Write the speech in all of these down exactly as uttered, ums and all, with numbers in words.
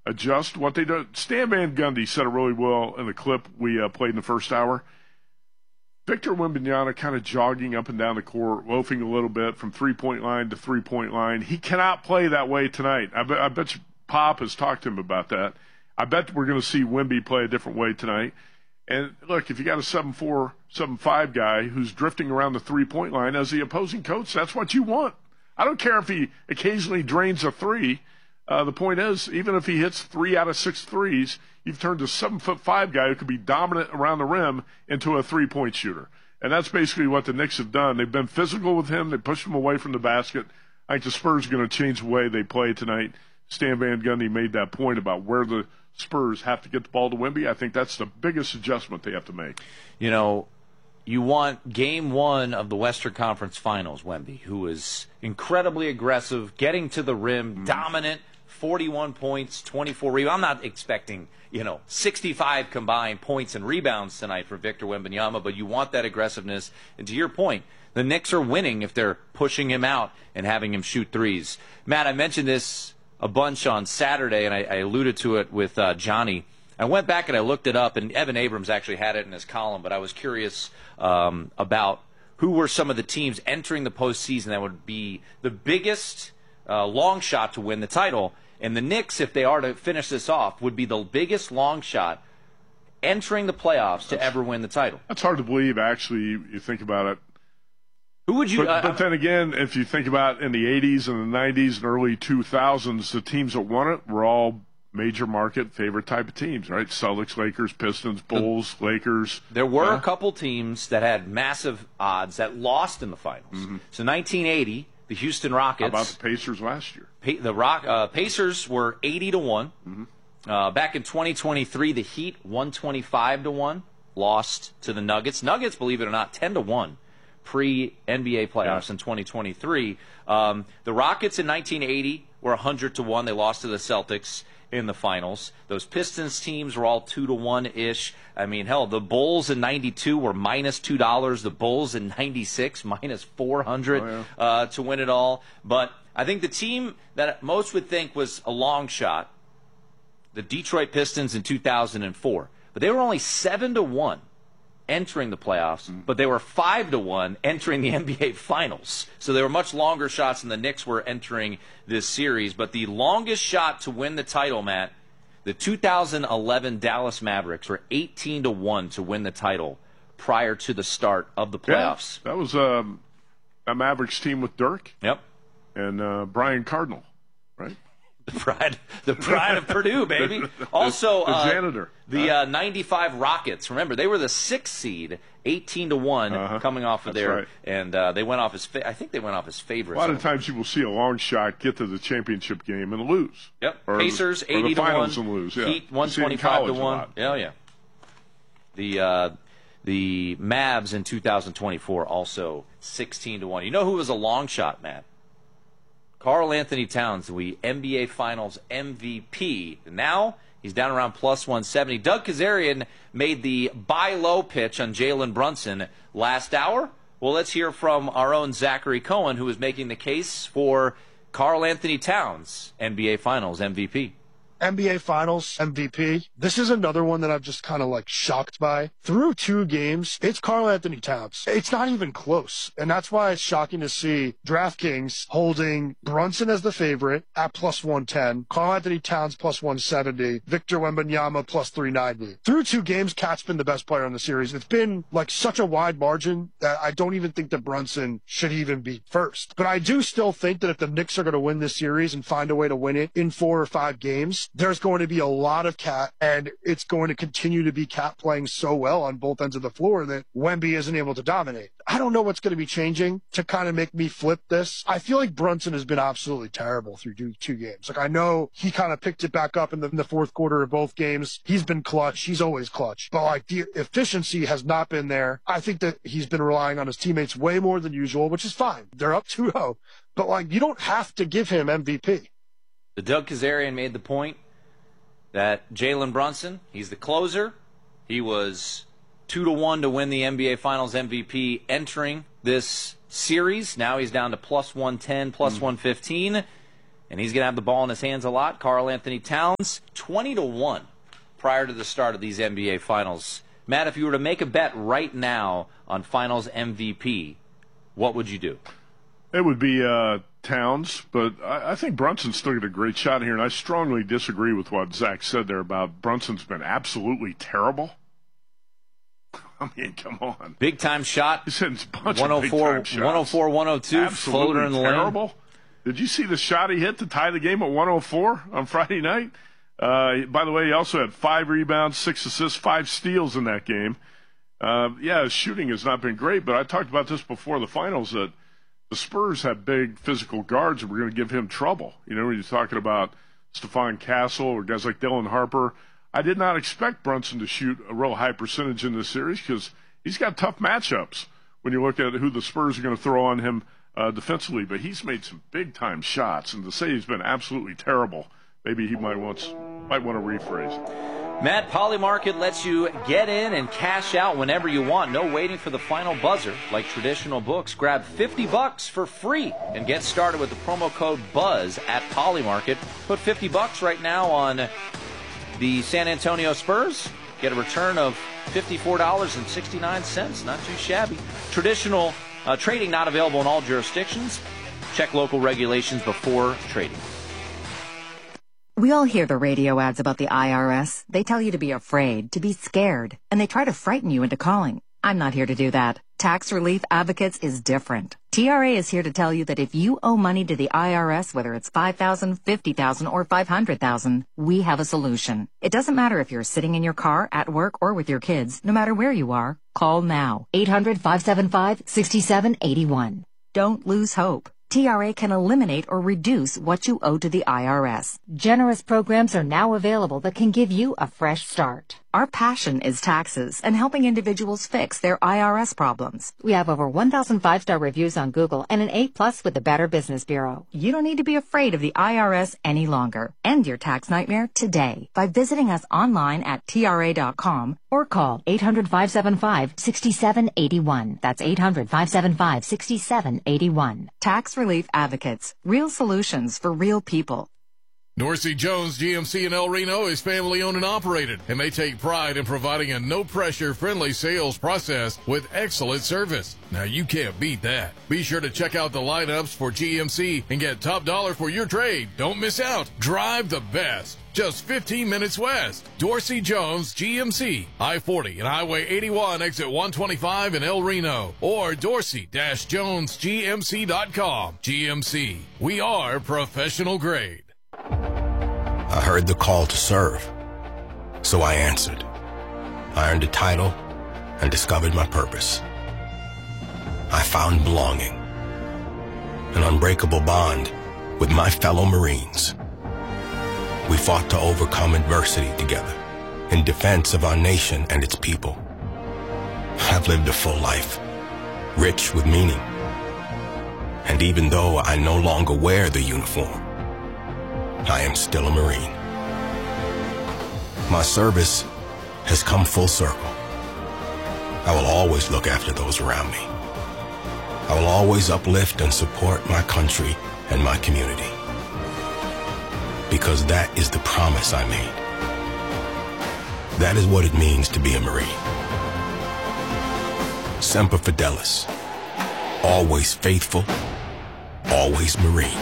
adjust what they do. Stan Van Gundy said it really well in the clip we uh, played in the first hour. Victor Wembanyama kind of jogging up and down the court, loafing a little bit from three-point line to three-point line. He cannot play that way tonight. I, be, I bet you Pop has talked to him about that. I bet we're going to see Wemby play a different way tonight. And, look, if you got a seven four, seven five guy who's drifting around the three-point line as the opposing coach, that's what you want. I don't care if he occasionally drains a three. Uh, the point is, even if he hits three out of six threes, you've turned a seven foot five guy who could be dominant around the rim into a three-point shooter. And that's basically what the Knicks have done. They've been physical with him. They pushed him away from the basket. I think the Spurs are going to change the way they play tonight. Stan Van Gundy made that point about where the Spurs have to get the ball to Wemby. I think that's the biggest adjustment they have to make. You know, you want game one of the Western Conference Finals, Wemby, who is incredibly aggressive, getting to the rim, mm. dominant, forty-one points, twenty-four rebounds. I'm not expecting, you know, sixty-five combined points and rebounds tonight for Victor Wembanyama, but you want that aggressiveness. And to your point, the Knicks are winning if they're pushing him out and having him shoot threes. Matt, I mentioned this a bunch on Saturday, and I, I alluded to it with uh, Johnny. I went back and I looked it up, and Evan Abrams actually had it in his column, but I was curious um, about who were some of the teams entering the postseason that would be the biggest uh, long shot to win the title. And the Knicks, if they are to finish this off, would be the biggest long shot entering the playoffs to ever win the title. That's hard to believe, actually. You think about it. Who would you? But, uh, but then again, if you think about in the eighties and the nineties and early two thousands, the teams that won it were all major market favorite type of teams, right? Celtics, Lakers, Pistons, Bulls, the, Lakers. There were uh, a couple teams that had massive odds that lost in the finals. Mm-hmm. So nineteen eighty, the Houston Rockets. How about the Pacers last year? Pa- the Rock uh, Pacers were eighty to one. Mm-hmm. Uh, back in twenty twenty-three, the Heat one twenty-five to one lost to the Nuggets. Nuggets, believe it or not, ten to one. Pre-N B A playoffs yeah. in twenty twenty-three. Um, the Rockets in nineteen eighty were one hundred to one. They lost to the Celtics in the finals. Those Pistons teams were all two to one-ish. I mean, hell, the Bulls in ninety-two were minus two dollars. The Bulls in ninety-six, minus four hundred oh, yeah. uh, to win it all. But I think the team that most would think was a long shot, the Detroit Pistons in two thousand four. But they were only seven to one. Entering the playoffs, mm. but they were five to one entering the N B A Finals. So they were much longer shots than the Knicks were entering this series. But the longest shot to win the title, Matt, the two thousand eleven Dallas Mavericks were eighteen to one to win the title prior to the start of the playoffs. Yeah, that was um, a Mavericks team with Dirk. Yep. And uh, Brian Cardinal, right? The pride, the pride of Purdue, baby. Also, the uh, janitor. The uh, ninety-five Rockets. Remember, they were the sixth seed, eighteen to one, uh-huh. coming off of That's their, right. and uh, they went off as. Fa- I think they went off as favorites. A lot of times you will see a long shot get to the championship game and lose. Yep. Or, Pacers or eighty the to finals one. And lose. Yeah. Heat one twenty-five to one. Yeah, yeah. The uh, the Mavs in two thousand twenty-four also sixteen to one. You know who was a long shot, Matt? Karl Anthony Towns, the N B A Finals M V P. Now he's down around plus one seventy. Doug Kazarian made the buy low pitch on Jalen Brunson last hour. Well, let's hear from our own Zachary Cohen, who is making the case for Karl Anthony Towns, N B A Finals M V P. N B A Finals M V P. This is another one that I'm just kind of like shocked by. Through two games, it's Karl Anthony Towns. It's not even close. And that's why it's shocking to see DraftKings holding Brunson as the favorite at plus one ten, Karl Anthony Towns plus one seventy, Victor Wembanyama plus three ninety. Through two games, Cat's been the best player in the series. It's been like such a wide margin that I don't even think that Brunson should even be first. But I do still think that if the Knicks are going to win this series and find a way to win it in four or five games, there's going to be a lot of Cat, and it's going to continue to be Cat playing so well on both ends of the floor that Wemby isn't able to dominate. I don't know what's going to be changing to kind of make me flip this. I feel like Brunson has been absolutely terrible through two, two games. Like, I know he kind of picked it back up in the, in the fourth quarter of both games. He's been clutch. He's always clutch. But, like, the efficiency has not been there. I think that he's been relying on his teammates way more than usual, which is fine. They're up two oh. But, like, you don't have to give him M V P. The Doug Kazarian made the point that Jalen Brunson, he's the closer. He was two to one to win the N B A Finals M V P entering this series. Now he's down to plus one ten, plus mm. one fifteen. and he's going to have the ball in his hands a lot. Karl Anthony Towns, twenty to one prior to the start of these N B A Finals. Matt, if you were to make a bet right now on Finals M V P, what would you do? It would be uh, Towns, but I, I think Brunson's still got a great shot here, and I strongly disagree with what Zach said there about Brunson's been absolutely terrible. I mean, come on. Big-time shot. He's hitting a bunch of big-time shots. one oh four, one oh two, absolutely floater in the terrible. lane. Did you see the shot he hit to tie the game at one oh four on Friday night? Uh, by the way, he also had five rebounds, six assists, five steals in that game. Uh, yeah, his shooting has not been great, but I talked about this before the finals, that the Spurs have big physical guards that were going to give him trouble. You know, when you're talking about Stephon Castle or guys like Dylan Harper, I did not expect Brunson to shoot a real high percentage in this series because he's got tough matchups when you look at who the Spurs are going to throw on him uh, defensively. But he's made some big-time shots, and to say he's been absolutely terrible, maybe he might want, might want to rephrase it. Matt, Polymarket lets you get in and cash out whenever you want. No waiting for the final buzzer like traditional books. Grab fifty bucks for free and get started with the promo code BUZZ at Polymarket. Put fifty bucks right now on the San Antonio Spurs. Get a return of fifty-four dollars and sixty-nine cents. Not too shabby. Traditional uh, trading not available in all jurisdictions. Check local regulations before trading. We all hear the radio ads about the I R S. They tell you to be afraid, to be scared, and they try to frighten you into calling. I'm not here to do that. Tax Relief Advocates is different. T R A is here to tell you that if you owe money to the I R S, whether it's five thousand dollars, fifty thousand dollars, or five hundred thousand dollars, we have a solution. It doesn't matter if you're sitting in your car, at work, or with your kids. No matter where you are, call now. eight hundred, five seven five, six seven eight one. Don't lose hope. T R A can eliminate or reduce what you owe to the I R S. Generous programs are now available that can give you a fresh start. Our passion is taxes and helping individuals fix their I R S problems. We have over one thousand five-star reviews on Google and an A plus with the Better Business Bureau. You don't need to be afraid of the I R S any longer. End your tax nightmare today by visiting us online at T R A dot com or call eight hundred, five seven five, six seven eight one. That's eight hundred, five seven five, six seven eight one. Tax Relief Advocates. Real solutions for real people. Dorsey Jones G M C in El Reno is family owned and operated, and they take pride in providing a no-pressure, friendly sales process with excellent service. Now, you can't beat that. Be sure to check out the lineups for G M C and get top dollar for your trade. Don't miss out. Drive the best. Just fifteen minutes west. Dorsey Jones G M C, I forty and Highway eighty-one, exit one twenty-five in El Reno, or dorsey dash jones g m c dot com. G M C, we are professional grade. I heard the call to serve, so I answered. I earned a title and discovered my purpose. I found belonging, an unbreakable bond with my fellow Marines. We fought to overcome adversity together in defense of our nation and its people. I've lived a full life, rich with meaning. And even though I no longer wear the uniform, I am still a Marine. My service has come full circle. I will always look after those around me. I will always uplift and support my country and my community. Because that is the promise I made. That is what it means to be a Marine. Semper Fidelis. Always faithful, always Marine.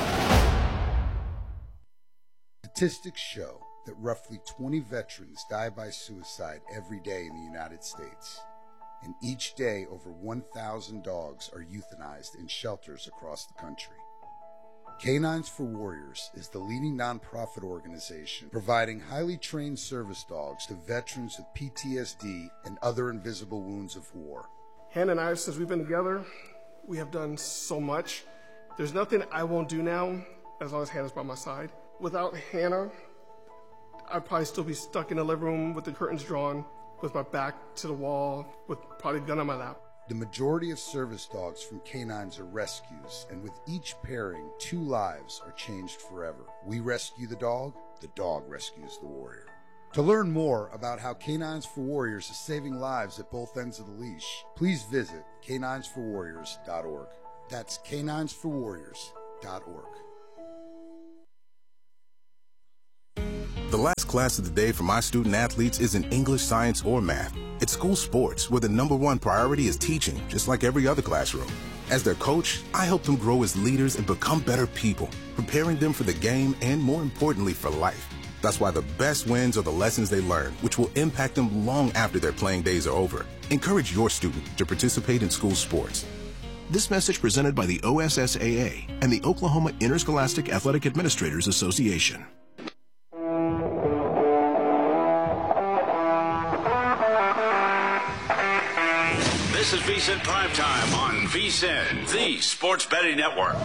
Statistics show that roughly twenty veterans die by suicide every day in the United States. And each day, over one thousand dogs are euthanized in shelters across the country. Canines for Warriors is the leading nonprofit organization providing highly trained service dogs to veterans with P T S D and other invisible wounds of war. Hannah and I, since we've been together, we have done so much. There's nothing I won't do now as long as Hannah's by my side. Without Hannah, I'd probably still be stuck in the living room with the curtains drawn, with my back to the wall, with probably a gun on my lap. The majority of service dogs from canines are rescues, and with each pairing, two lives are changed forever. We rescue the dog, the dog rescues the warrior. To learn more about how Canines for Warriors is saving lives at both ends of the leash, please visit canines for warriors dot org. That's canines for warriors dot org. The last class of the day for my student athletes isn't English, science, or math. It's school sports, where the number one priority is teaching, just like every other classroom. As their coach, I help them grow as leaders and become better people, preparing them for the game and, more importantly, for life. That's why the best wins are the lessons they learn, which will impact them long after their playing days are over. Encourage your student to participate in school sports. This message presented by the O S S A A and the Oklahoma Interscholastic Athletic Administrators Association. This is V S I N Primetime on V S I N, the Sports Betting Network.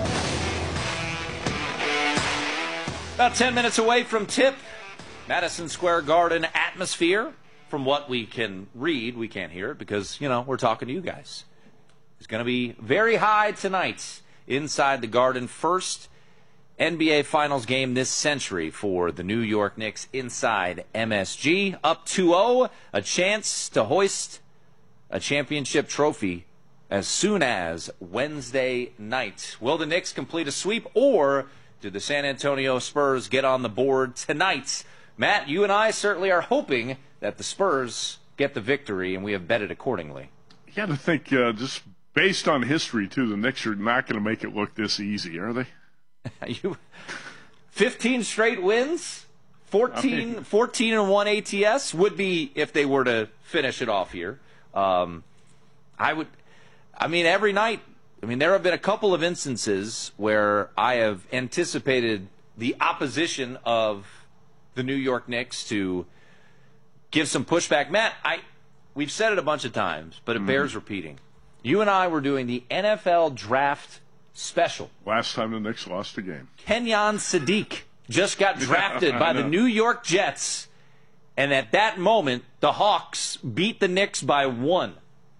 About ten minutes away from tip. Madison Square Garden atmosphere. From what we can read, we can't hear it because, you know, we're talking to you guys. It's going to be very high tonight inside the Garden. First N B A Finals game this century for the New York Knicks inside M S G. Up two oh, a chance to hoist a championship trophy as soon as Wednesday night. Will the Knicks complete a sweep, or do the San Antonio Spurs get on the board tonight? Matt, you and I certainly are hoping that the Spurs get the victory, and we have betted accordingly. You got to think, uh, just based on history, too, the Knicks are not going to make it look this easy, are they? you, fifteen straight wins, fourteen, I mean, fourteen and one A T S would be if they were to finish it off here. Um, I would, I mean, every night, I mean, there have been a couple of instances where I have anticipated the opposition of the New York Knicks to give some pushback. Matt, I we've said it a bunch of times, but it mm-hmm. bears repeating. You and I were doing the N F L Draft Special. Last time the Knicks lost a game. Kenyon Sadiq just got drafted by the New York Jets, and at that moment, the Hawks beat the Knicks by one.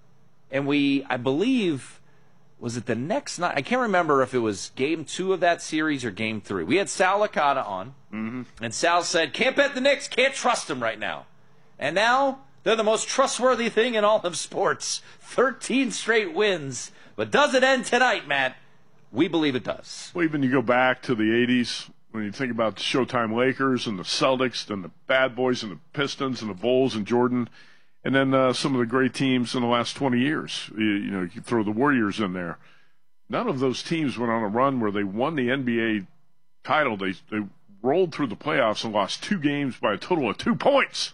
And we, I believe, was it the next night? I can't remember if it was game two of that series or game three. We had Sal Licata on, mm-hmm. and Sal said, can't bet the Knicks, can't trust them right now. And now they're the most trustworthy thing in all of sports. thirteen straight wins. But does it end tonight, Matt? We believe it does. Well, even you go back to the eighties, when you think about the Showtime Lakers and the Celtics and the Bad Boys and the Pistons and the Bulls and Jordan, and then uh, some of the great teams in the last twenty years. You, you know, you can throw the Warriors in there. None of those teams went on a run where they won the N B A title. They, they rolled through the playoffs and lost two games by a total of two points.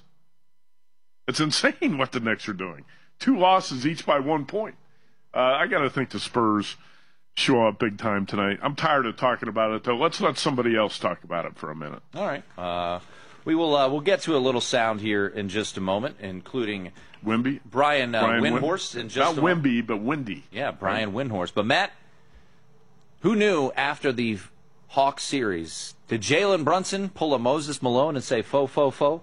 It's insane what the Knicks are doing. Two losses each by one point. Uh, I got to think the Spurs show up big time tonight. I'm tired of talking about it, though. Let's let somebody else talk about it for a minute. All right. Uh, we will uh, we'll get to a little sound here in just a moment, including Wimby? Brian, uh, Brian Windhorst. Win- in just Not a Wimby, but Windy. Yeah, Brian right. Windhorst. But, Matt, who knew after the Hawks series, did Jalen Brunson pull a Moses Malone and say, fo, fo, fo?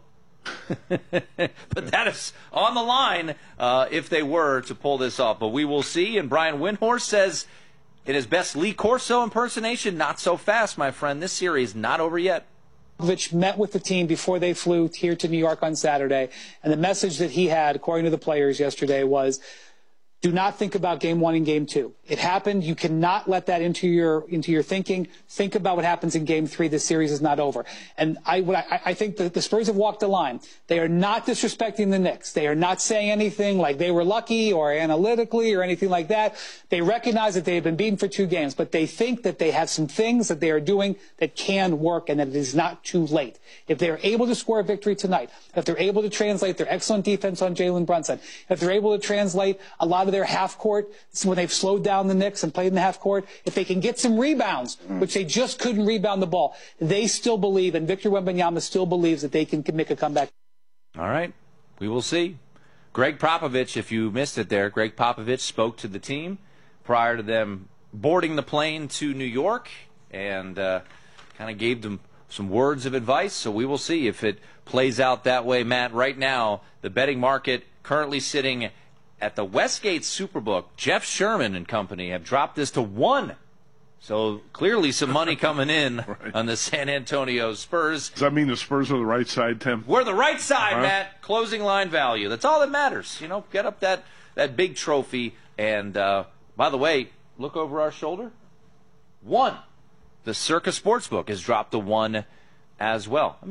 But that is on the line uh, if they were to pull this off. But we will see. And Brian Windhorst says in his best Lee Corso impersonation, not so fast, my friend. This series not over yet. Met with the team before they flew here to New York on Saturday. And the message that he had, according to the players yesterday, was do not think about game one and game two. It happened. You cannot let that into your into your thinking. Think about what happens in game three. This series is not over. And I what I, I think that the Spurs have walked the line. They are not disrespecting the Knicks. They are not saying anything like they were lucky or analytically or anything like that. They recognize that they have been beaten for two games, but they think that they have some things that they are doing that can work and that it is not too late. If they are able to score a victory tonight, if they're able to translate their excellent defense on Jalen Brunson, if they're able to translate a lot of their half court, when they've slowed down the Knicks and played in the half court, if they can get some rebounds, which they just couldn't rebound the ball, they still believe, and Victor Wembanyama still believes that they can, can make a comeback. All right. We will see. Greg Popovich, if you missed it there, Greg Popovich spoke to the team prior to them boarding the plane to New York and uh, kind of gave them some words of advice. So we will see if it plays out that way, Matt. Right now, the betting market currently sitting at the Westgate Superbook. Jeff Sherman and company have dropped this to one. So clearly some money coming in right. on the San Antonio Spurs. Does that mean the Spurs are the right side, Tim? We're the right side, uh-huh. Matt. Closing line value. That's all that matters. You know, get up that, that big trophy. And, uh, by the way, look over our shoulder. One. The Circa Sportsbook has dropped to one as well. I mean,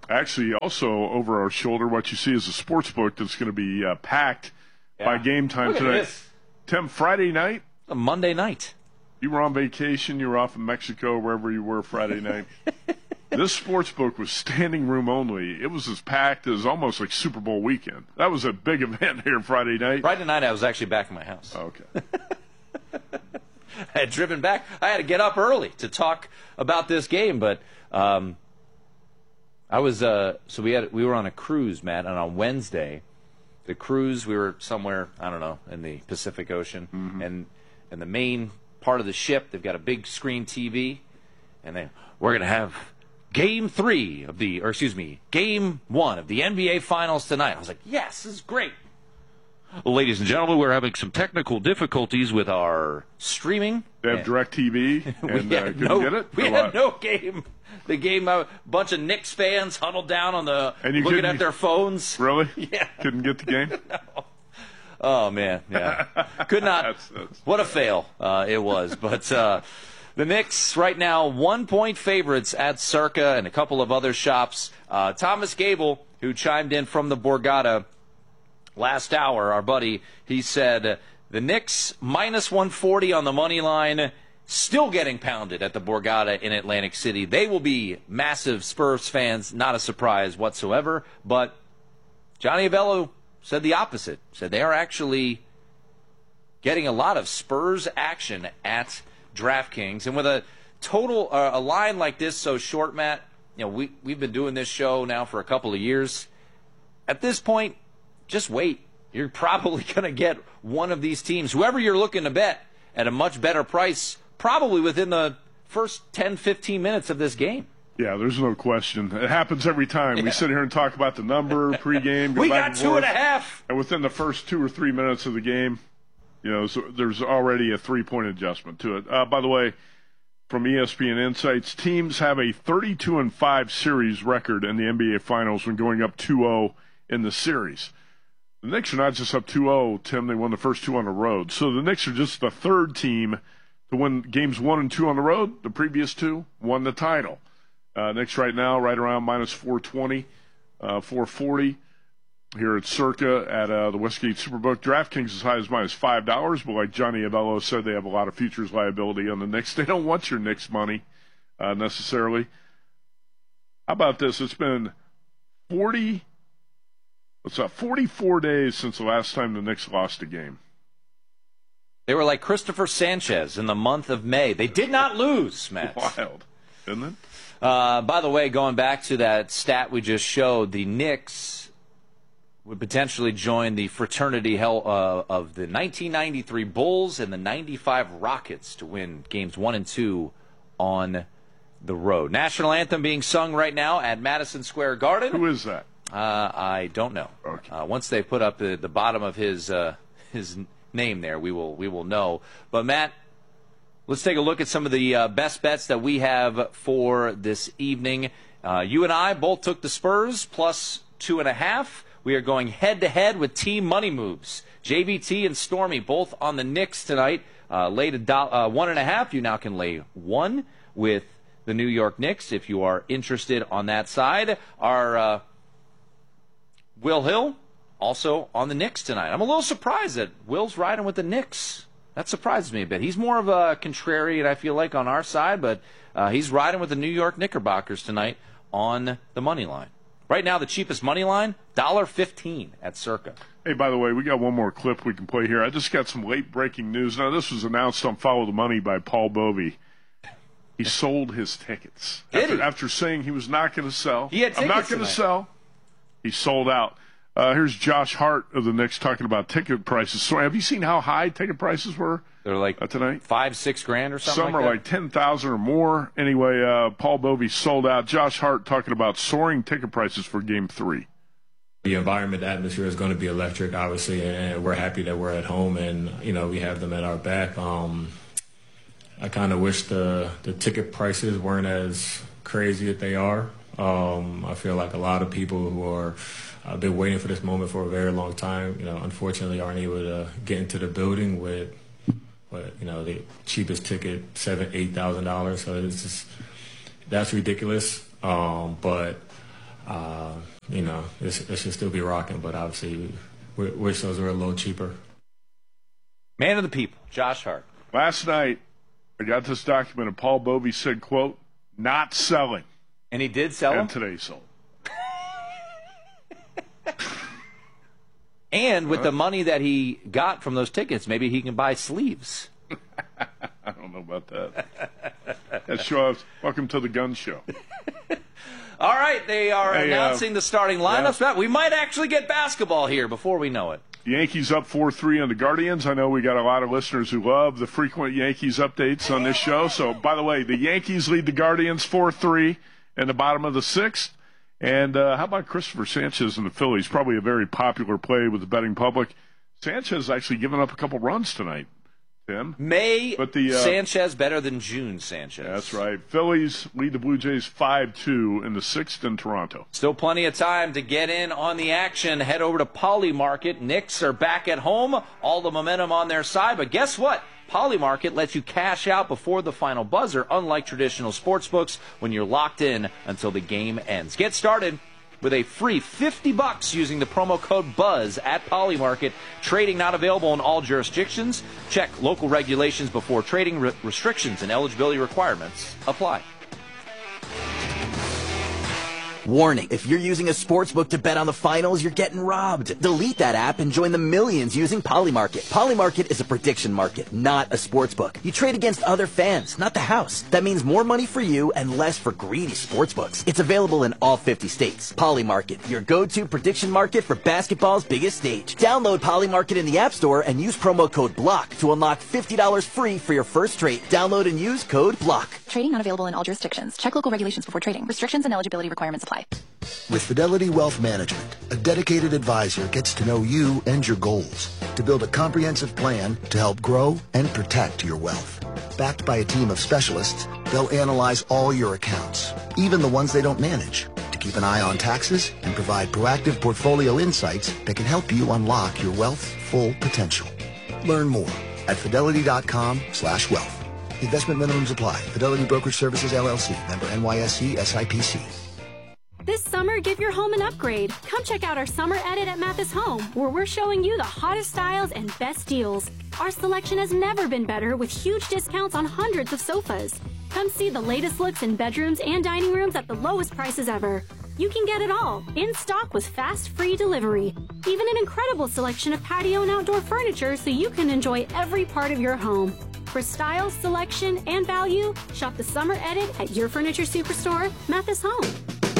Actually, also over our shoulder, what you see is a sports book that's going to be uh, packed yeah. by game time Look at tonight. This. Tim, Friday night? A Monday night. You were on vacation. You were off in Mexico, wherever you were Friday night. This sports book was standing room only. It was as packed as almost like Super Bowl weekend. That was a big event here Friday night. Friday night, I was actually back in my house. Okay. I had driven back. I had to get up early to talk about this game, but um, I was uh, so we had we were on a cruise, Matt, and on Wednesday, the cruise we were somewhere I don't know in the Pacific Ocean, mm-hmm. and and the main part of the ship they've got a big screen T V, and they we're gonna have Game three of the, or excuse me, Game one of the N B A Finals tonight. I was like, yes, this is great. Well, ladies and gentlemen, we're having some technical difficulties with our streaming. They have DirecTV, and we uh, had couldn't no, get it? We or had what? no game. The game, a bunch of Knicks fans huddled down on the, and you looking at their phones. Really? Yeah. Couldn't get the game? No. Oh, man, yeah. Could not. that's, that's, what a fail uh, it was. But uh, the Knicks right now one-point favorites at Circa and a couple of other shops. Uh, Thomas Gable, who chimed in from the Borgata last hour, our buddy, he said the Knicks minus one forty on the money line, still getting pounded at the Borgata in Atlantic City. They will be massive Spurs fans, not a surprise whatsoever. But Johnny Avello said the opposite, said they are actually getting a lot of Spurs action at DraftKings. And with a total, uh, a line like this so short, Matt, you know, we, we've been doing this show now for a couple of years. At this point, just wait. You're probably going to get one of these teams, whoever you're looking to bet, at a much better price, probably within the first ten, fifteen minutes of this game. Yeah, there's no question. It happens every time. Yeah. We sit here and talk about the number pregame. We got two and a half. And within the first two or three minutes of the game, you know, so there's already a three-point adjustment to it. Uh, by the way, from E S P N Insights, teams have a thirty-two and five series record in the N B A Finals when going up two oh in the series. The Knicks are not just up two oh, Tim. They won the first two on the road. So the Knicks are just the third team to win games one and two on the road. The previous two won the title. Uh, Knicks right now right around minus four twenty, uh, four forty here at Circa at uh, the Westgate Superbook. DraftKings as high as minus five dollars, but like Johnny Avello said, they have a lot of futures liability on the Knicks. They don't want your Knicks money uh, necessarily. How about this? It's been forty, what's that, forty-four days since the last time the Knicks lost a game. They were like Christopher Sanchez in the month of May. They did not lose, Matt. Wild, isn't it? Uh, by the way, going back to that stat we just showed, the Knicks would potentially join the fraternity hell, uh, of the nineteen ninety-three Bulls and the ninety-five Rockets to win games one and two on the road. National anthem being sung right now at Madison Square Garden. Who is that? Uh, I don't know. Okay. Uh, once they put up the, the bottom of his uh, his name there, we will we will know. But Matt, let's take a look at some of the uh, best bets that we have for this evening. Uh, you and I both took the Spurs plus two and a half. We are going head-to-head with team money moves. J V T and Stormy both on the Knicks tonight. Uh, laid a do- uh, one and a half. You now can lay one with the New York Knicks if you are interested on that side. Our uh, Will Hill also on the Knicks tonight. I'm a little surprised that Will's riding with the Knicks. That surprises me a bit. He's more of a contrarian, I feel like, on our side, but uh, he's riding with the New York Knickerbockers tonight on the money line. Right now, the cheapest money line, one dollar fifteen at Circa. Hey, by the way, we got one more clip we can play here. I just got some late-breaking news. Now, this was announced on Follow the Money by Paul Bovey. He sold his tickets. Did after, he? after saying he was not going to sell. He had I'm not tickets going to tonight. sell. He sold out. Uh, here's Josh Hart of the Knicks talking about ticket prices. So have you seen how high ticket prices were They're like uh, tonight? five, six grand or something Some like are that? like ten thousand or more. Anyway, uh, Paul Bovey sold out. Josh Hart talking about soaring ticket prices for Game three. The environment, the atmosphere is going to be electric, obviously, and we're happy that we're at home and, you know, we have them at our back. Um, I kind of wish the, the ticket prices weren't as crazy as they are. Um, I feel like a lot of people who are uh, been waiting for this moment for a very long time, you know, unfortunately aren't able to get into the building with, what, you know, the cheapest ticket, seven, eight thousand dollars. So it's just, that's ridiculous. Um, but uh, you know, it, it should still be rocking, but obviously we wish those were a little cheaper. Man of the people, Josh Hart. Last night, I got this document, and Paul Bovey said, quote, not selling. And he did sell them? And today sold. And with huh? the money that he got from those tickets, maybe he can buy sleeves. I don't know about that. That show us, welcome to the gun show. All right, they are hey, announcing uh, the starting lineups. Yeah. We might actually get basketball here before we know it. Yankees up four three on the Guardians. I know we got a lot of listeners who love the frequent Yankees updates on this show. So, by the way, the Yankees lead the Guardians four three in the bottom of the sixth. And uh, how about Christopher Sanchez and the Phillies? Probably a very popular play with the betting public. Sanchez actually given up a couple runs tonight, Tim. May but the, uh, Sanchez better than June Sanchez. That's right. Phillies lead the Blue Jays five two in the sixth in Toronto. Still plenty of time to get in on the action. Head over to Poly Market. Knicks are back at home. All the momentum on their side. But guess what? Poly Market lets you cash out before the final buzzer, unlike traditional sports books when you're locked in until the game ends. Get started with a free fifty bucks using the promo code BUZZ at Poly Market. Trading not available in all jurisdictions. Check local regulations before trading. Re- restrictions and eligibility requirements apply. Warning, if you're using a sportsbook to bet on the finals, you're getting robbed. Delete that app and join the millions using Polymarket. Polymarket is a prediction market, not a sportsbook. You trade against other fans, not the house. That means more money for you and less for greedy sportsbooks. It's available in all fifty states. Polymarket, your go-to prediction market for basketball's biggest stage. Download Polymarket in the App Store and use promo code BLOCK to unlock fifty dollars free for your first trade. Download and use code BLOCK. Trading not available in all jurisdictions. Check local regulations before trading. Restrictions and eligibility requirements apply. With Fidelity Wealth Management, a dedicated advisor gets to know you and your goals to build a comprehensive plan to help grow and protect your wealth. Backed by a team of specialists, they'll analyze all your accounts, even the ones they don't manage, to keep an eye on taxes and provide proactive portfolio insights that can help you unlock your wealth's full potential. Learn more at fidelity.com slash wealth. Investment minimums apply. Fidelity Brokerage Services, L L C. Member N Y S E S I P C. This summer, give your home an upgrade. Come check out our summer edit at Mathis Home, where we're showing you the hottest styles and best deals. Our selection has never been better, with huge discounts on hundreds of sofas. Come see the latest looks in bedrooms and dining rooms at the lowest prices ever. You can get it all, in stock with fast, free delivery. Even an incredible selection of patio and outdoor furniture so you can enjoy every part of your home. For style, selection, and value, shop the summer edit at your furniture superstore, Mathis Home.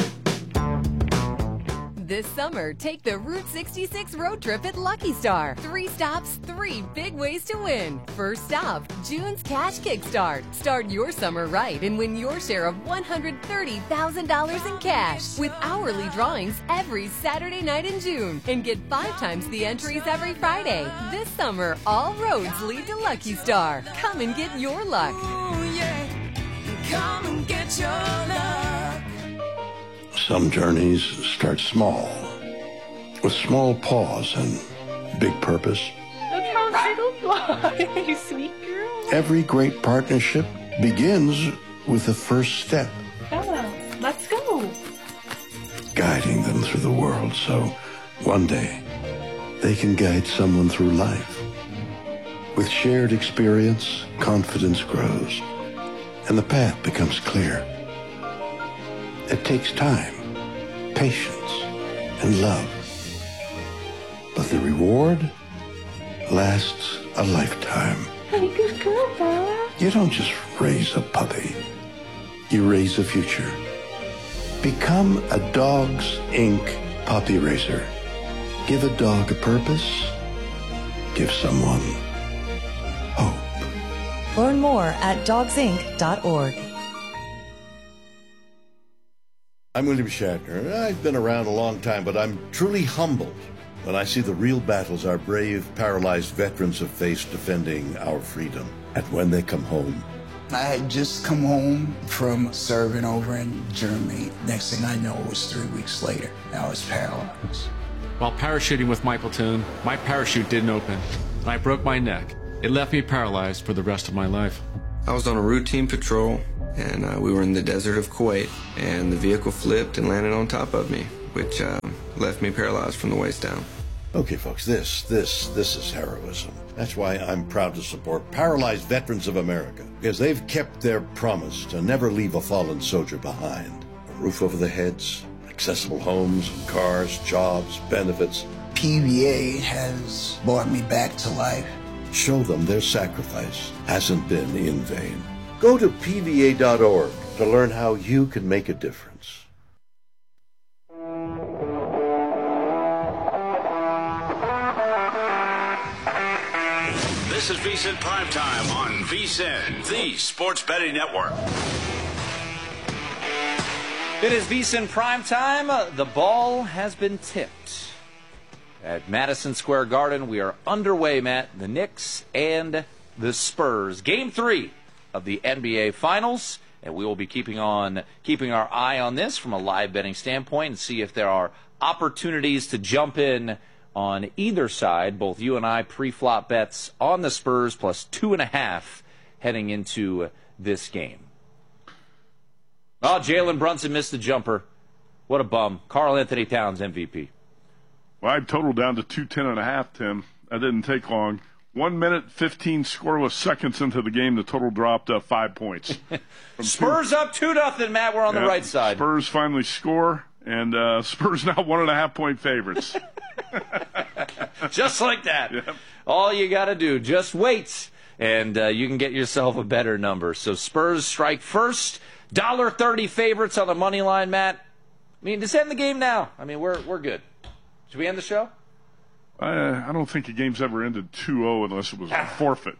This summer, take the Route sixty-six road trip at Lucky Star. Three stops, three big ways to win. First stop, June's Cash Kickstart. Start your summer right and win your share of one hundred thirty thousand dollars in cash with hourly drawings every Saturday night in June. And get five times the entries every Friday. This summer, all roads lead to Lucky Star. Come and get your luck. Ooh, yeah. Come and get your luck. Some journeys start small, with small pause and big purpose. Look how little fly, you sweet girl. Every great partnership begins with the first step. Bella, let's go. Guiding them through the world so one day they can guide someone through life. With shared experience, confidence grows, and the path becomes clear. It takes time, patience, and love. But the reward lasts a lifetime. Hey, good girl, Bella. You don't just raise a puppy. You raise a future. Become a Dogs Incorporated puppy raiser. Give a dog a purpose. Give someone hope. Learn more at dogs inc dot org. I'm William Shatner. I've been around a long time, but I'm truly humbled when I see the real battles our brave, paralyzed veterans have faced defending our freedom. And when they come home, I had just come home from serving over in Germany. Next thing I know, it was three weeks later. I was paralyzed. While parachuting with my platoon, my parachute didn't open, and I broke my neck. It left me paralyzed for the rest of my life. I was on a routine patrol and uh, we were in the desert of Kuwait, and the vehicle flipped and landed on top of me, which uh, left me paralyzed from the waist down. Okay, folks, this, this, this is heroism. That's why I'm proud to support Paralyzed Veterans of America, because they've kept their promise to never leave a fallen soldier behind. A roof over their heads, accessible homes and cars, jobs, benefits. P V A has brought me back to life. Show them their sacrifice hasn't been in vain. Go to P V A dot org to learn how you can make a difference. This is VSiN Primetime on VSiN, the Sports Betting Network. It is VSiN Primetime. The ball has been tipped. At Madison Square Garden, we are underway, Matt. The Knicks and the Spurs. Game three of the N B A Finals. And we will be keeping on keeping our eye on this from a live betting standpoint and see if there are opportunities to jump in on either side. Both you and I pre-flop bets on the Spurs plus two and a half heading into this game. Oh, Jalen Brunson missed the jumper. What a bum. Karl Anthony Towns, M V P. Well, I totaled down to two ten and a half, Tim. That didn't take long. One minute, fifteen scoreless seconds into the game, the total dropped uh, five points. Spurs two. Up two nothing, Matt. We're on yep. the right side. Spurs finally score, and uh, Spurs now one and a half point favorites. Just like that. Yep. All you got to do, just wait, and uh, you can get yourself a better number. So Spurs strike first. one dollar thirty favorites on the money line, Matt. I mean, just end the game now. I mean, we're we're good. Should we end the show? Uh, I don't think a game's ever ended two oh unless it was a forfeit.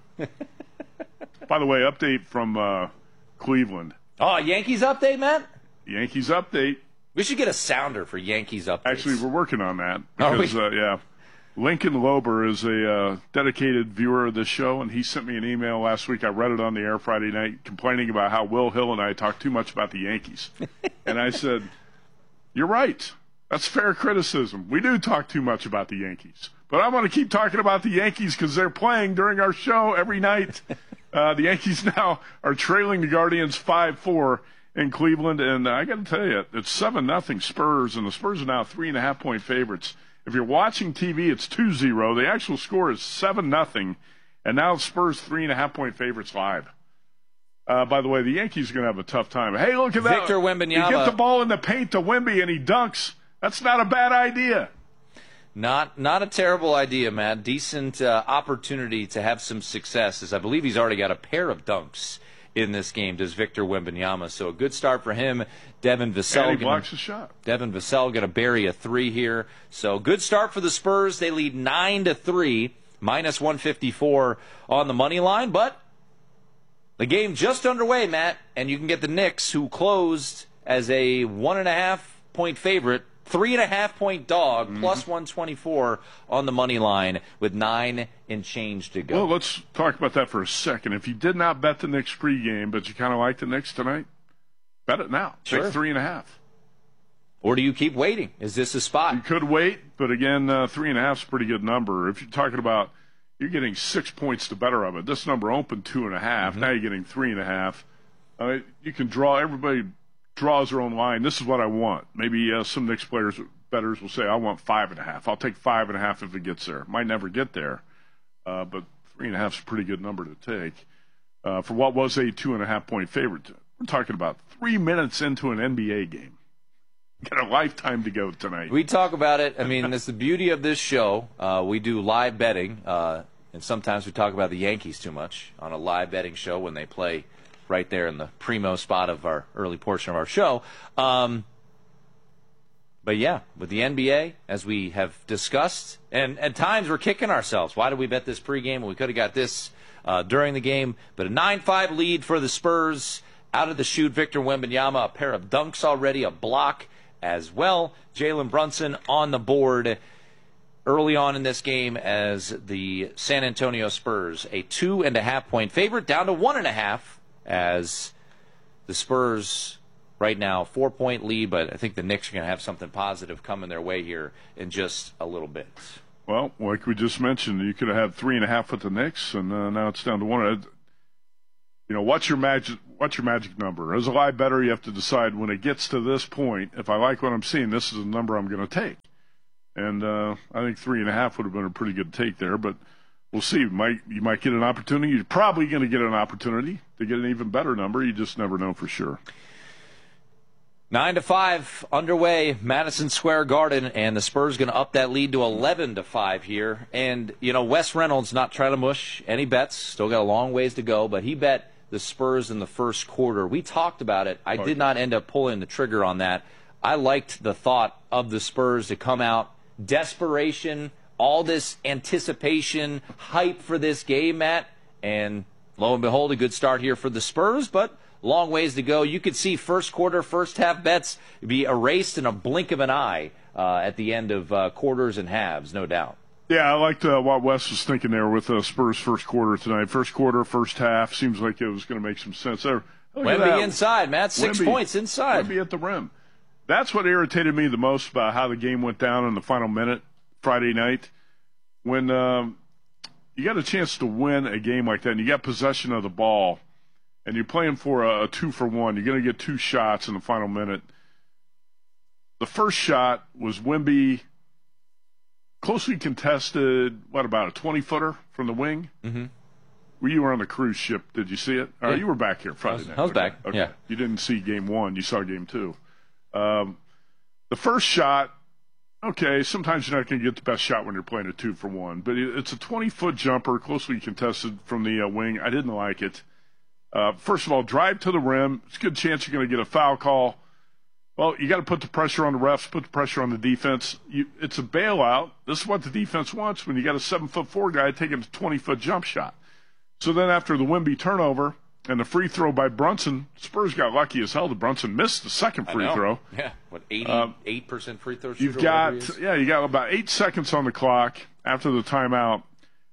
By the way, update from uh, Cleveland. Oh, Yankees update, Matt? Yankees update. We should get a sounder for Yankees updates. Actually, we're working on that. Because, uh, yeah, Lincoln Lober is a uh, dedicated viewer of this show, and he sent me an email last week. I read it on the air Friday night, complaining about how Will Hill and I talk too much about the Yankees. And I said, you're right. That's fair criticism. We do talk too much about the Yankees. But I'm going to keep talking about the Yankees because they're playing during our show every night. Uh, the Yankees now are trailing the Guardians five four in Cleveland. And I got to tell you, it's seven nothing Spurs, and the Spurs are now three and a half point favorites. If you're watching T V, it's two zero. The actual score is seven nothing. And now Spurs three and a half point favorites live. Uh, by the way, the Yankees are going to have a tough time. Hey, look at that. Victor Wembanyama. He gets the ball in the paint to Wemby, and he dunks. That's not a bad idea. Not not a terrible idea, Matt. Decent uh, opportunity to have some success, as I believe he's already got a pair of dunks in this game, does Victor Wembanyama. So a good start for him. Devin Vassell. And he blocks a shot. Devin Vassell going to bury a three here. So good start for the Spurs. They lead nine to three, minus one fifty-four on the money line. But the game just underway, Matt, and you can get the Knicks, who closed as a one and a half point favorite, three and a half point dog, mm-hmm. plus one twenty-four on the money line with nine and change to go. Well, let's talk about that for a second. If you did not bet the Knicks pregame, but you kind of like the Knicks tonight, bet it now. Sure. Take three and a half. Or do you keep waiting? Is this a spot? You could wait, but again, uh, three and a half is a pretty good number. If you're talking about you're getting six points to better of it, this number opened two and a half. Mm-hmm. Now you're getting three and a half. Uh, you can draw. Everybody draws their own line. This is what I want. Maybe uh, some Knicks players, bettors will say, I want five and a half. I'll take five and a half if it gets there. Might never get there, uh, but three and a half is a pretty good number to take uh, for what was a two and a half point favorite. We're talking about three minutes into an N B A game. Got a lifetime to go tonight. We talk about it. I mean, it's the beauty of this show. Uh, we do live betting, uh, and sometimes we talk about the Yankees too much on a live betting show when they play right there in the primo spot of our early portion of our show. Um, but, yeah, with the N B A, as we have discussed, and at times we're kicking ourselves. Why did we bet this pregame? We could have got this uh, during the game. But a nine five lead for the Spurs. Out of the chute, Victor Wembanyama, a pair of dunks already, a block as well. Jalen Brunson on the board early on in this game as the San Antonio Spurs, a two and a half point favorite, down to one and a half as the Spurs right now four point lead, but I think the Knicks are going to have something positive coming their way here in just a little bit. Well, like we just mentioned, you could have had three and a half with the Knicks, and uh, now it's down to one. You know, what's your magic? what's your magic number? As a live bettor, you have to decide when it gets to this point, if I like what I'm seeing, this is the number I'm going to take. And uh, I think three and a half would have been a pretty good take there, but we'll see. You might, you might get an opportunity. You're probably going to get an opportunity to get an even better number. You just never know for sure. Nine to five underway, Madison Square Garden, and the Spurs going to up that lead to eleven to five here. And you know, Wes Reynolds not trying to mush any bets. Still got a long ways to go, but he bet the Spurs in the first quarter. We talked about it. I did not end up pulling the trigger on that. I liked the thought of the Spurs to come out, desperation, all this anticipation, hype for this game, Matt, and lo and behold, a good start here for the Spurs, but long ways to go. You could see first quarter, first half bets be erased in a blink of an eye uh, at the end of uh, quarters and halves, no doubt. Yeah, I liked uh, what Wes was thinking there with uh, Spurs first quarter tonight. First quarter, first half, seems like it was going to make some sense there. Wemby inside, Matt, six Wemby, points inside. Wemby at the rim. That's what irritated me the most about how the game went down in the final minute Friday night. When um, you got a chance to win a game like that and you got possession of the ball, and you're playing for a, a two for one, you're going to get two shots in the final minute. The first shot was Wemby, closely contested, what, about a twenty-footer from the wing? Mm-hmm. Well, you were on the cruise ship. Did you see it? Or Yeah. you were back here Friday I was, night. I was okay. back, Okay. yeah. You didn't see game one. You saw game two. Um, the first shot, okay, sometimes you're not going to get the best shot when you're playing a two for one, but it, it's a twenty-foot jumper, closely contested from the uh, wing. I didn't like it. Uh, first of all, drive to the rim. It's a good chance you're going to get a foul call. Well, you got to put the pressure on the refs, put the pressure on the defense. You, it's a bailout. This is what the defense wants when you got a seven foot four guy taking a twenty-foot jump shot. So then after the Wemby turnover and the free throw by Brunson, Spurs got lucky as hell that Brunson missed the second free throw. Yeah, what, eighty-eight percent um, free throw shooter? You've got, yeah, you got about eight seconds on the clock after the timeout.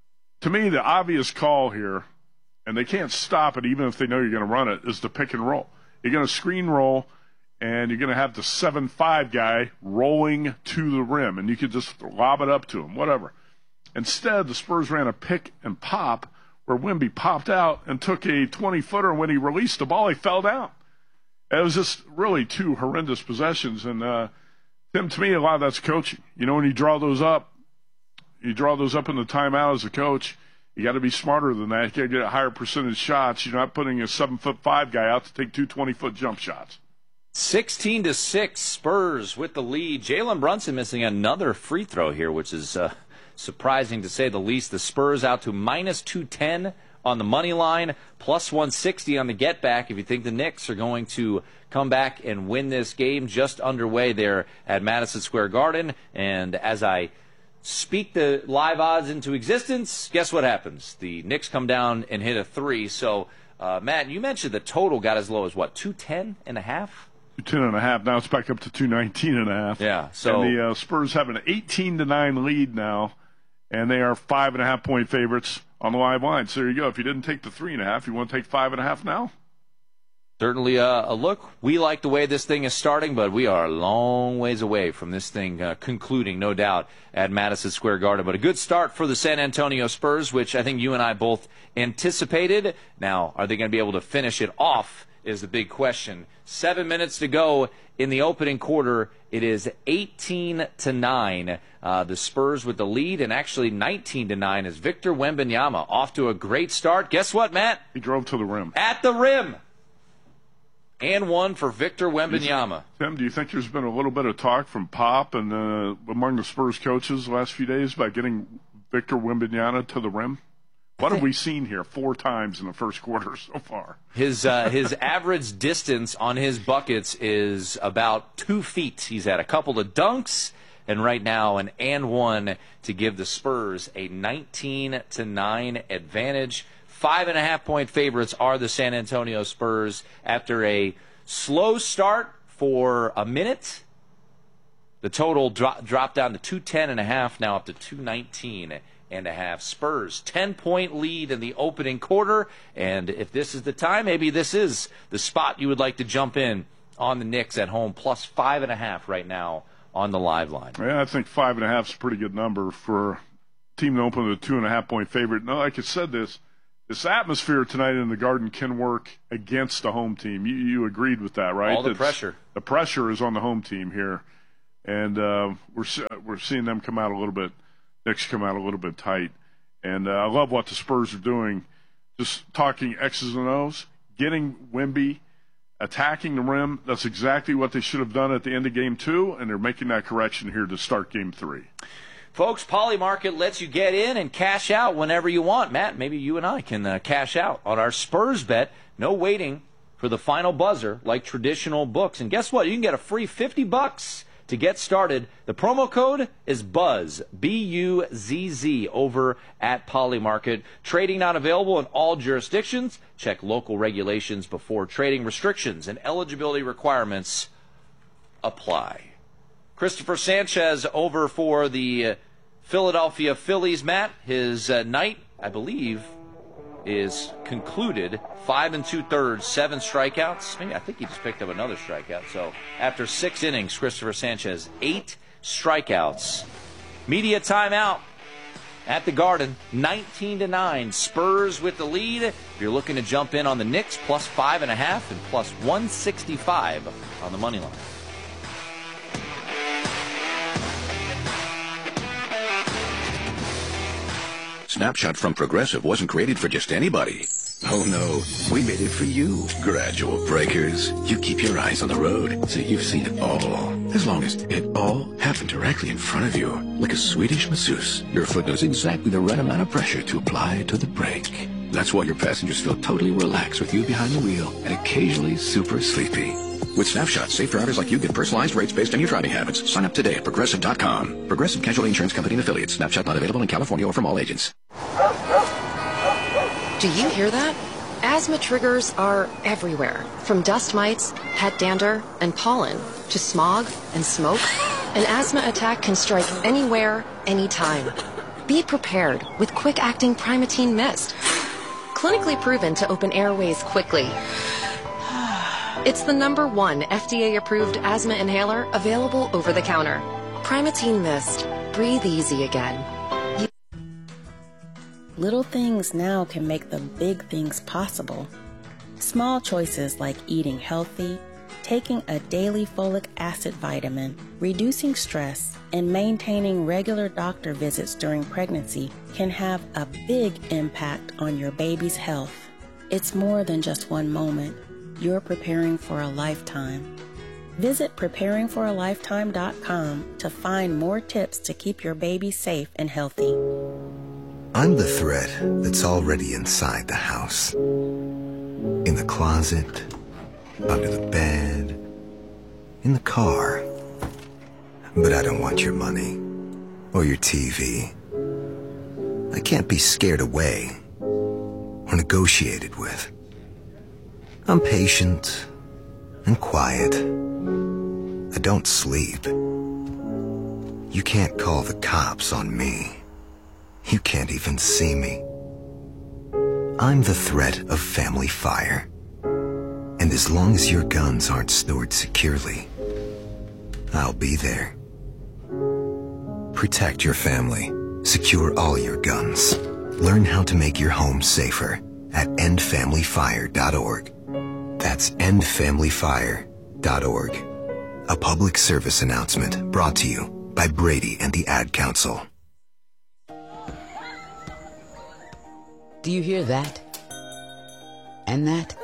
To me, the obvious call here, and they can't stop it even if they know you're going to run it, is the pick and roll. You're going to screen roll, and you're going to have the seven five guy rolling to the rim, and you could just lob it up to him, whatever. Instead, the Spurs ran a pick and pop where Wemby popped out and took a twenty-footer, and when he released the ball, he fell down. It was just really two horrendous possessions, and uh, Tim, to me, a lot of that's coaching. You know, when you draw those up, you draw those up in the timeout as a coach, you got to be smarter than that. You got to get a higher percentage shots. You're not putting a seven foot five guy out to take two twenty-foot jump shots. sixteen to six, Spurs with the lead. Jalen Brunson missing another free throw here, which is uh, surprising to say the least. The Spurs out to minus two ten on the money line, plus one sixty on the get back if you think the Knicks are going to come back and win this game. Just underway there at Madison Square Garden. And as I speak the live odds into existence, guess what happens? The Knicks come down and hit a three. So, uh, Matt, you mentioned the total got as low as, what, two ten and a half? two ten and a half. Now it's back up to two nineteen and a half. Yeah. So and the uh, Spurs have an eighteen to nine lead now, and they are five and a half point favorites on the live line. So there you go. If you didn't take the three and a half, you want to take five and a half now? Certainly uh, a look. We like the way this thing is starting, but we are a long ways away from this thing uh, concluding, no doubt, at Madison Square Garden. But a good start for the San Antonio Spurs, which I think you and I both anticipated. Now, are they going to be able to finish it off is the big question. Seven minutes to go in the opening quarter. It is eighteen to nine. Uh, the Spurs with the lead, and actually nineteen to nine as Victor Wembanyama off to a great start. Guess what, Matt? He drove to the rim. At the rim. And one for Victor Wembanyama. Tim, do you think there's been a little bit of talk from Pop and uh, among the Spurs coaches the last few days about getting Victor Wembanyama to the rim? What have we seen here four times in the first quarter so far? His uh, his average distance on his buckets is about two feet. He's had a couple of dunks, and right now an and one to give the Spurs a nineteen to nine advantage. Five and a half point favorites are the San Antonio Spurs after a slow start for a minute. The total dro- dropped down to two ten and a half, now up to two nineteen and a half. Spurs ten point lead in the opening quarter, and if this is the time, maybe this is the spot you would like to jump in on the Knicks at home, plus five and a half right now on the live line. Yeah, I think five and a half is a pretty good number for a team to open with a two and a half point favorite. No, like I said, this. this atmosphere tonight in the Garden can work against the home team. You, you agreed with that, right? All the That's, pressure. The pressure is on the home team here, and uh, we're we're seeing them come out a little bit. Knicks come out a little bit tight, and uh, I love what the Spurs are doing. Just talking X's and O's, getting Wemby, attacking the rim. That's exactly what they should have done at the end of Game Two, and they're making that correction here to start Game Three. Folks, Poly Market lets you get in and cash out whenever you want. Matt, maybe you and I can uh, cash out on our Spurs bet. No waiting for the final buzzer like traditional books. And guess what? You can get a free fifty bucks to get started. The promo code is BUZZ, B U Z Z, over at Poly Market. Trading not available in all jurisdictions. Check local regulations before trading. Restrictions and eligibility requirements apply. Christopher Sanchez over for the uh, Philadelphia Phillies, Matt. His uh, night, I believe, is concluded. Five and two-thirds, seven strikeouts. Maybe I think he just picked up another strikeout. So after six innings, Christopher Sanchez, eight strikeouts. Media timeout at the Garden, nineteen to nine. Spurs with the lead. If you're looking to jump in on the Knicks, plus five and a half and plus one sixty-five on the money line. Snapshot from Progressive wasn't created for just anybody. Oh no, we made it for you. Gradual breakers. You keep your eyes on the road, so you've seen it all. As long as it all happened directly in front of you. Like a Swedish masseuse, your foot knows exactly the right amount of pressure to apply to the brake. That's why your passengers feel totally relaxed with you behind the wheel and occasionally super sleepy. With Snapshot, safe drivers like you get personalized rates based on your driving habits. Sign up today at Progressive dot com. Progressive Casualty Insurance Company and Affiliates. Snapshot not available in California or from all agents. Do you hear that? Asthma triggers are everywhere. From dust mites, pet dander, and pollen, to smog and smoke. An asthma attack can strike anywhere, anytime. Be prepared with quick-acting Primatene Mist. Clinically proven to open airways quickly. It's the number one F D A-approved asthma inhaler available over the counter. Primatene Mist. Breathe easy again. You- Little things now can make the big things possible. Small choices like eating healthy, taking a daily folic acid vitamin, reducing stress, and maintaining regular doctor visits during pregnancy can have a big impact on your baby's health. It's more than just one moment. You're preparing for a lifetime. Visit preparing for a lifetime dot com to find more tips to keep your baby safe and healthy. I'm the threat that's already inside the house. In the closet, under the bed, in the car. But I don't want your money or your T V. I can't be scared away or negotiated with. I'm patient and quiet. I don't sleep. You can't call the cops on me. You can't even see me. I'm the threat of family fire. And as long as your guns aren't stored securely, I'll be there. Protect your family. Secure all your guns. Learn how to make your home safer at end family fire dot org. That's end family fire dot org. A public service announcement brought to you by Brady and the Ad Council. Do you hear that? And that?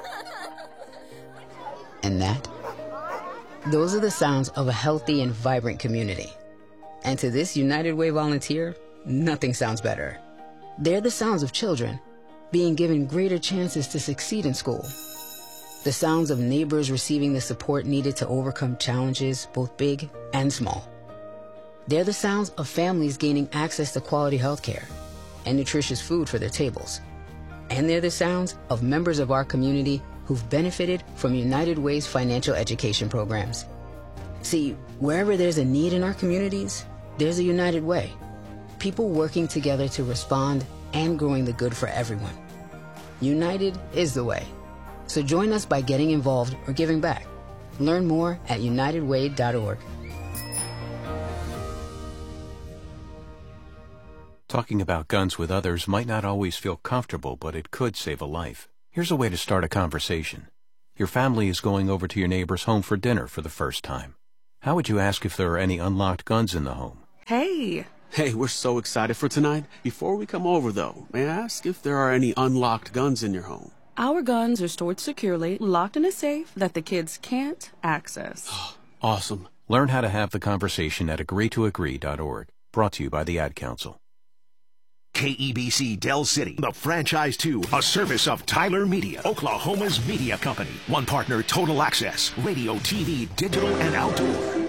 And that? Those are the sounds of a healthy and vibrant community. And to this United Way volunteer, nothing sounds better. They're the sounds of children being given greater chances to succeed in school. The sounds of neighbors receiving the support needed to overcome challenges, both big and small. They're the sounds of families gaining access to quality health care and nutritious food for their tables. And they're the sounds of members of our community who've benefited from United Way's financial education programs. See, wherever there's a need in our communities, there's a United Way. People working together to respond and growing the good for everyone. United is the way. So join us by getting involved or giving back. Learn more at united way dot org. Talking about guns with others might not always feel comfortable, but it could save a life. Here's a way to start a conversation. Your family is going over to your neighbor's home for dinner for the first time. How would you ask if there are any unlocked guns in the home? Hey. Hey, we're so excited for tonight. Before we come over, though, may I ask if there are any unlocked guns in your home? Our guns are stored securely, locked in a safe that the kids can't access. Awesome. Learn how to have the conversation at agree to agree dot org. Brought to you by the Ad Council. K E B C Del City, the franchise two, a service of Tyler Media, Oklahoma's media company. One partner, Total Access, radio, T V, digital, and outdoor.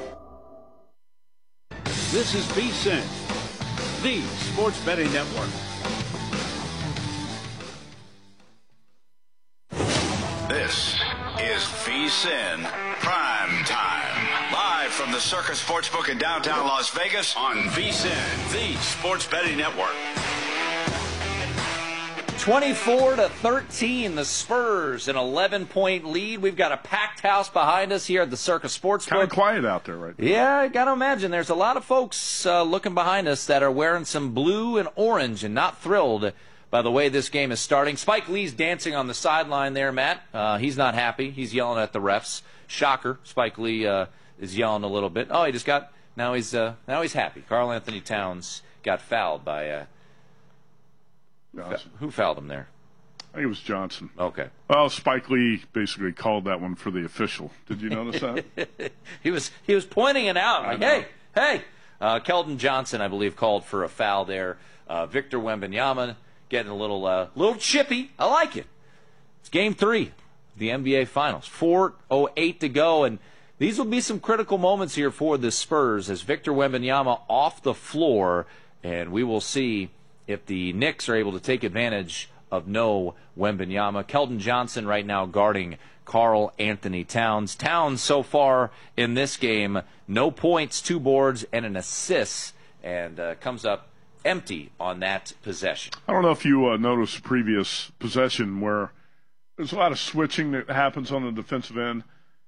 This is VSiN, the Sports Betting Network. This is VSiN Prime Time. Live from the Circus Sportsbook in downtown Las Vegas on VSiN, the Sports Betting Network. twenty-four to thirteen, the Spurs, an eleven-point lead. We've got a packed house behind us here at the Circus Sportsbook. Kind of quiet out there right now. Yeah, I got to imagine there's a lot of folks uh, looking behind us that are wearing some blue and orange and not thrilled by the way this game is starting. Spike Lee's dancing on the sideline there, Matt. Uh, he's not happy. He's yelling at the refs. Shocker. Spike Lee uh, is yelling a little bit. Oh, he just got – now he's uh, now he's happy. Karl Anthony Towns got fouled by uh, – Johnson. Who fouled him there? I think it was Johnson. Okay. Well, Spike Lee basically called that one for the official. Did you notice that? he was he was pointing it out. Like, hey, hey. Uh, Keldon Johnson, I believe, called for a foul there. Uh, Victor Wembanyama getting a little uh, little chippy. I like it. It's game three, the N B A Finals. four oh eight to go, and these will be some critical moments here for the Spurs as Victor Wembanyama off the floor, and we will see if the Knicks are able to take advantage of no Wembanyama. Keldon Johnson right now guarding Karl Anthony Towns. Towns so far in this game, no points, two boards, and an assist, and uh, comes up empty on that possession. I don't know if you uh, noticed the previous possession where there's a lot of switching that happens on the defensive end.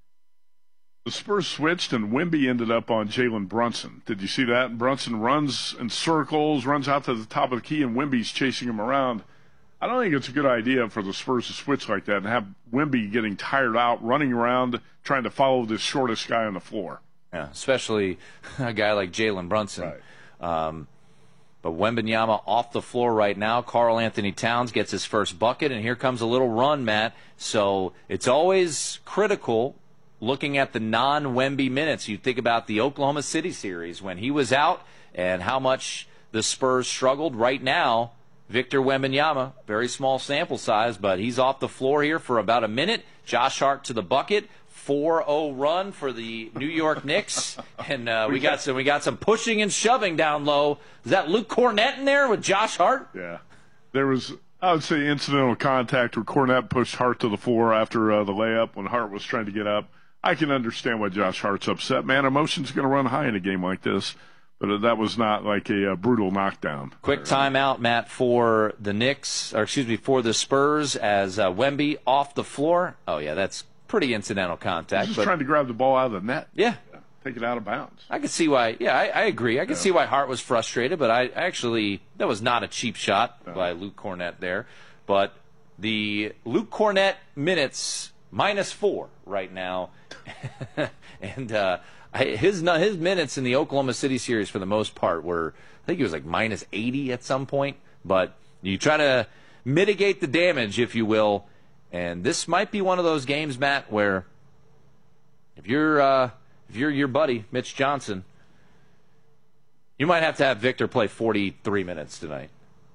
The Spurs switched, and Wemby ended up on Jalen Brunson. Did you see that? Brunson runs in circles, runs out to the top of the key, and Wemby's chasing him around. I don't think it's a good idea for the Spurs to switch like that and have Wemby getting tired out, running around, trying to follow the shortest guy on the floor. Yeah, especially a guy like Jalen Brunson. Right. Um, but Wembanyama off the floor right now. Karl Anthony Towns gets his first bucket, and here comes a little run, Matt. So it's always critical looking at the non-Wemby minutes. You think about the Oklahoma City series when he was out and how much the Spurs struggled. Right now, Victor Wembanyama, very small sample size, but he's off the floor here for about a minute. Josh Hart to the bucket. four oh run for the New York Knicks, and uh, we got some we got some pushing and shoving down low. Is that Luke Cornett in there with Josh Hart? Yeah, there was, I would say, incidental contact where Cornett pushed Hart to the floor after uh, the layup when Hart was trying to get up. I can understand why Josh Hart's upset. Man, emotion's going to run high in a game like this, but that was not like a, a brutal knockdown. Quick timeout, Matt, for the Knicks, or excuse me, for the Spurs as uh, Wemby off the floor. Oh yeah, that's pretty incidental contact. He's just but, trying to grab the ball out of the net. Yeah. Take it out of bounds. I can see why, yeah, I, I agree. I can yeah. see why Hart was frustrated, but I actually, that was not a cheap shot no. by Luke Cornett there. But the Luke Cornett minutes, minus four right now. and uh, his his minutes in the Oklahoma City series for the most part were, I think he was like minus eighty at some point. But you try to mitigate the damage, if you will. And this might be one of those games, Matt, where if you're uh, if you're your buddy, Mitch Johnson, you might have to have Victor play forty-three minutes tonight.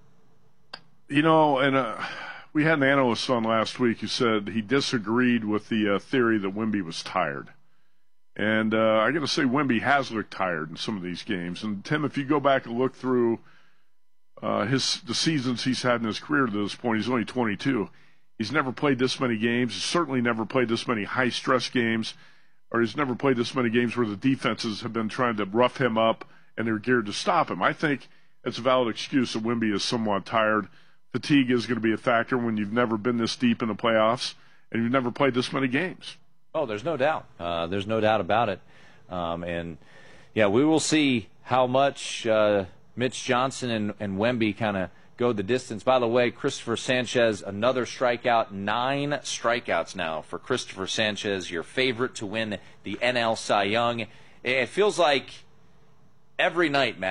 You know, and uh, we had an analyst on last week who said he disagreed with the uh, theory that Wemby was tired. And uh, I got to say, Wemby has looked tired in some of these games. And, Tim, if you go back and look through uh, his the seasons he's had in his career to this point, he's only twenty-two. He's never played this many games. He's certainly never played this many high-stress games, or he's never played this many games where the defenses have been trying to rough him up and they're geared to stop him. I think it's a valid excuse that Wemby is somewhat tired. Fatigue is going to be a factor when you've never been this deep in the playoffs and you've never played this many games. Oh, there's no doubt. Uh, there's no doubt about it. Um, and, yeah, we will see how much uh, Mitch Johnson and, and Wemby kind of go the distance. By the way, Christopher Sanchez, another strikeout, nine strikeouts now for Christopher Sanchez, your favorite to win the N L Cy Young. It feels like every night, Matt,